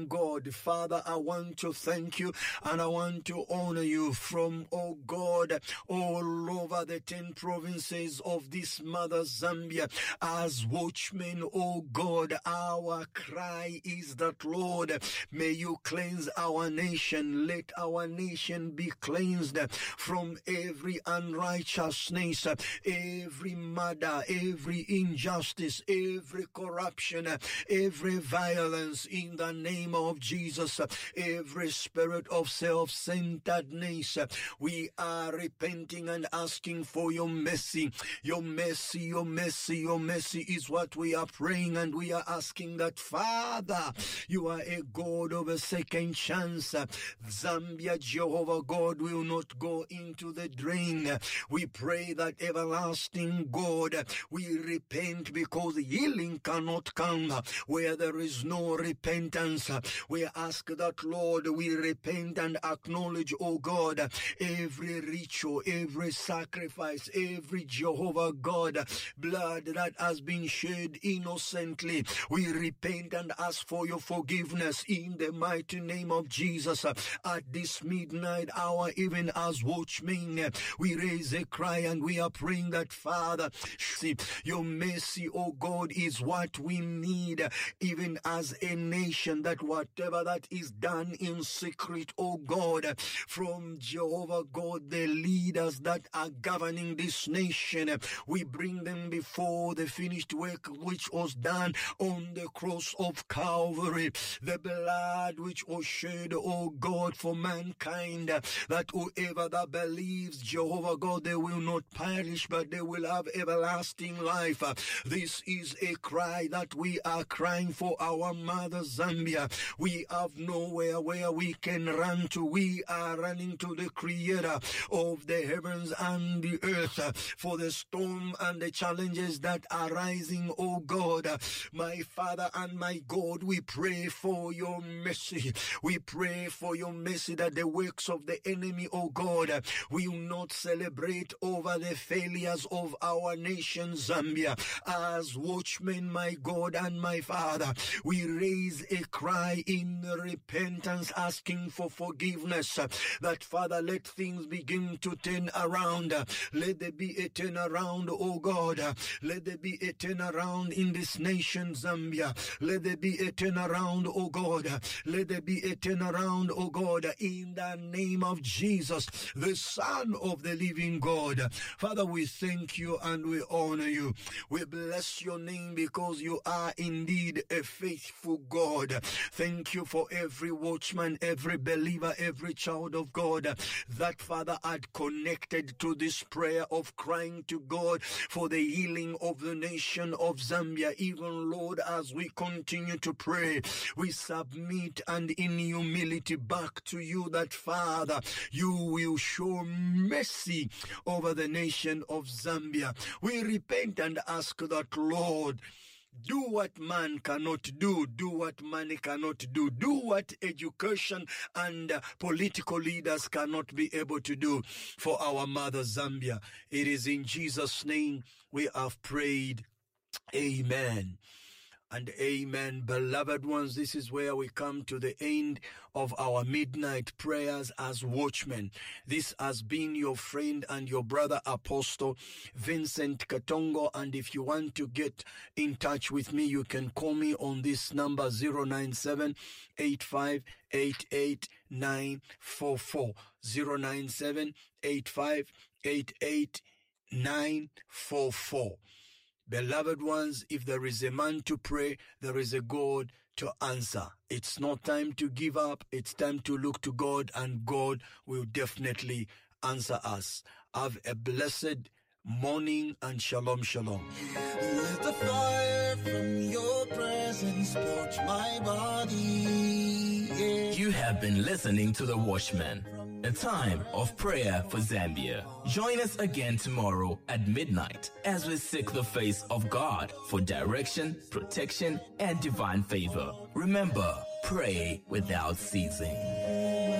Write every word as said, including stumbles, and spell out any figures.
God, Father, I want to thank you and I want to honor you from, oh God, all over the ten provinces of this mother Zambia. As watchmen, oh God, our cry is that, Lord, may you cleanse our nation. Let our nation be cleansed from every unrighteousness, every murder, every injustice, every corruption, every violence in the name of Jesus, every spirit of self-centeredness. We are repenting and asking for your mercy. Your mercy, your mercy, your mercy is what we are praying, and we are asking that, Father, you are a God of a second chance. Zambia, Jehovah God, will not go into the drain. We pray that, everlasting God, we repent because healing cannot come where there is no repentance. We ask that, Lord, we repent and acknowledge, oh God, every ritual, every sacrifice, every Jehovah God blood that has been shed innocently. We repent and ask for your forgiveness in the mighty name of Jesus. At this midnight hour, even as watchmen, we raise a cry and we are praying that, Father, see, your mercy, oh God, is what we need, even as a nation, that whatever that is done in secret, oh God, from Jehovah God, the leaders that are governing this nation, we bring them before the finished work which was done on the cross of Calvary, the blood which was shed, oh God, for mankind, that whoever that believes, Jehovah God, they will not perish, but they will have everlasting life. This is a cry that we are crying for our mother Zambia. We have nowhere where we can run to. We are running to the Creator of the heavens and the earth for the storm and the challenges that are rising, oh God. My Father and my God, we pray for your mercy. We pray for your mercy, that the works of the enemy, oh God, will not celebrate over the failures of our nation Zambia. As watchmen, my God and my Father, we raise a cry in repentance, asking for forgiveness, that, Father, let things begin to turn around. Let there be a turnaround, oh God. Let there be a turnaround in this nation Zambia. Let there be a turnaround, oh God. Let there be a turnaround, oh God, in the name of Jesus, the Son of the living God. Father, we thank you and we honor you. We bless your name because you are indeed a faithful God. Thank you for every watchman, every believer, every child of God that, Father, had connected to this prayer of crying to God for the healing of the nation of Zambia. Even, Lord, as we continue to pray, we submit and in humility back to you that, Father, you will show mercy over the nation of Zambia. We repent and ask that, Lord, do what man cannot do. Do what money cannot do. Do what education and uh, political leaders cannot be able to do for our mother Zambia. It is in Jesus' name we have prayed. Amen. And amen. Beloved ones, this is where we come to the end of our midnight prayers as watchmen. This has been your friend and your brother Apostle Vincent Katongo. And if you want to get in touch with me, you can call me on this number zero nine seven, eight five eight eight, nine four four. zero nine seven, eight five eight eight, nine four four. Beloved ones, if there is a man to pray, there is a God to answer. It's not time to give up. It's time to look to God, and God will definitely answer us. Have a blessed morning and shalom, shalom. Let the fire from your presence torch my body. Yeah. You have been listening to The Watchman, a time of prayer for Zambia. Join us again tomorrow at midnight as we seek the face of God for direction, protection, and divine favor. Remember, pray without ceasing.